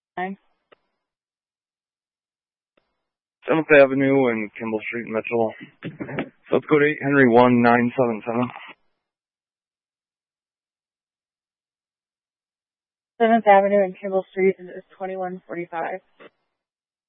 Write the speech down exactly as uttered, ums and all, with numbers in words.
Nine. seventh Avenue and Kimball Street in Mitchell. South Code eight Henry one nine seven seven. seventh Avenue and Kimball Street is twenty-one forty-five.